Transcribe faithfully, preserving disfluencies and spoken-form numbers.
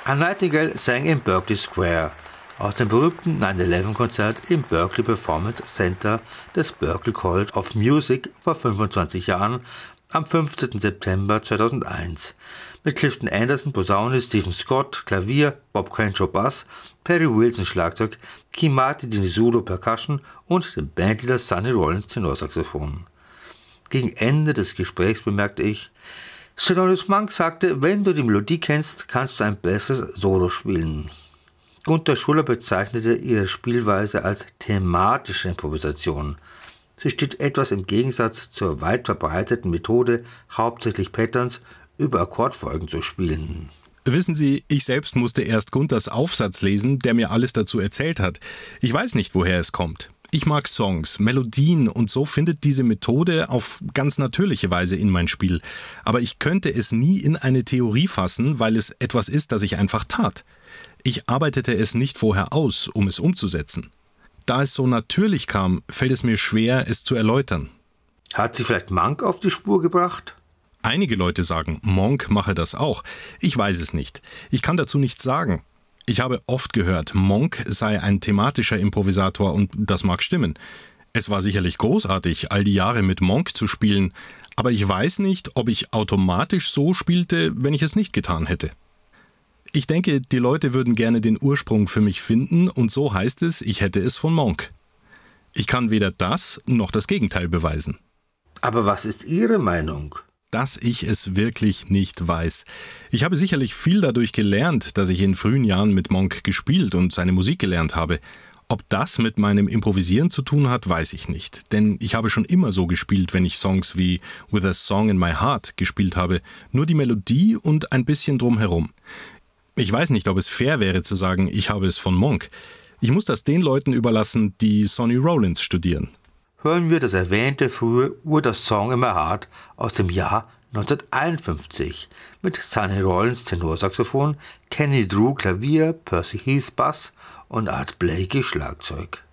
A Nightingale sang im Berkeley Square aus dem berühmten nine eleven Konzert im Berkeley Performance Center des Berklee College of Music vor fünfundzwanzig Jahren am fünfzehnten September zweitausendeins mit Clifton Anderson Posaune, Stephen Scott Klavier, Bob Crenshaw Bass, Perry Wilson Schlagzeug, Kimati Dinizulu Percussion und dem Bandleader Sonny Rollins Tenorsaxophon. Gegen Ende des Gesprächs bemerkte ich: Thelonious Monk sagte, wenn du die Melodie kennst, kannst du ein besseres Solo spielen. Gunther Schuller bezeichnete ihre Spielweise als thematische Improvisation. Sie steht etwas im Gegensatz zur weit verbreiteten Methode, hauptsächlich Patterns über Akkordfolgen zu spielen. Wissen Sie, ich selbst musste erst Gunthers Aufsatz lesen, der mir alles dazu erzählt hat. Ich weiß nicht, woher es kommt. Ich mag Songs, Melodien und so findet diese Methode auf ganz natürliche Weise in mein Spiel. Aber ich könnte es nie in eine Theorie fassen, weil es etwas ist, das ich einfach tat. Ich arbeitete es nicht vorher aus, um es umzusetzen. Da es so natürlich kam, fällt es mir schwer, es zu erläutern. Hat Sie vielleicht Monk auf die Spur gebracht? Einige Leute sagen, Monk mache das auch. Ich weiß es nicht. Ich kann dazu nichts sagen. Ich habe oft gehört, Monk sei ein thematischer Improvisator und das mag stimmen. Es war sicherlich großartig, all die Jahre mit Monk zu spielen, aber ich weiß nicht, ob ich automatisch so spielte, wenn ich es nicht getan hätte. Ich denke, die Leute würden gerne den Ursprung für mich finden und so heißt es, ich hätte es von Monk. Ich kann weder das noch das Gegenteil beweisen. Aber was ist Ihre Meinung? Dass ich es wirklich nicht weiß. Ich habe sicherlich viel dadurch gelernt, dass ich in frühen Jahren mit Monk gespielt und seine Musik gelernt habe. Ob das mit meinem Improvisieren zu tun hat, weiß ich nicht. Denn ich habe schon immer so gespielt, wenn ich Songs wie With a Song in My Heart gespielt habe. Nur die Melodie und ein bisschen drumherum. Ich weiß nicht, ob es fair wäre zu sagen, ich habe es von Monk. Ich muss das den Leuten überlassen, die Sonny Rollins studieren. Hören wir das erwähnte frühe With a Song in My Heart aus dem Jahr neunzehnhunderteinundfünfzig mit Sonny Rollins Tenorsaxophon, Kenny Drew Klavier, Percy Heath Bass und Art Blakey Schlagzeug.